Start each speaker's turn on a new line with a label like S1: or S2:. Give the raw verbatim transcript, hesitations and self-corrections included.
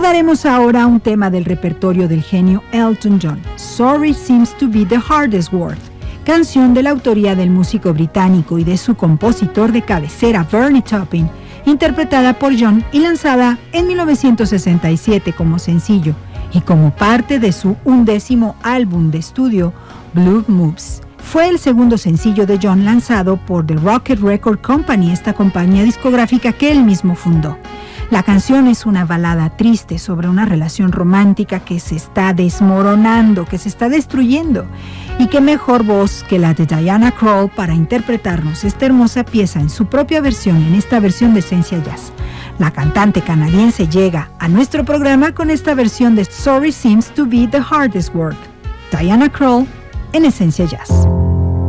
S1: Recordaremos ahora un tema del repertorio del genio Elton John, Sorry Seems to Be the Hardest Word, canción de la autoría del músico británico y de su compositor de cabecera Bernie Taupin, interpretada por John y lanzada en mil novecientos sesenta y siete como sencillo y como parte de su undécimo álbum de estudio, Blue Moves. Fue el segundo sencillo de John lanzado por The Rocket Record Company, esta compañía discográfica que él mismo fundó. La canción es una balada triste sobre una relación romántica que se está desmoronando, que se está destruyendo. Y qué mejor voz que la de Diana Krall para interpretarnos esta hermosa pieza en su propia versión, en esta versión de Esencia Jazz. La cantante canadiense llega a nuestro programa con esta versión de Sorry Seems to Be the Hardest Word. Diana Krall en Esencia Jazz.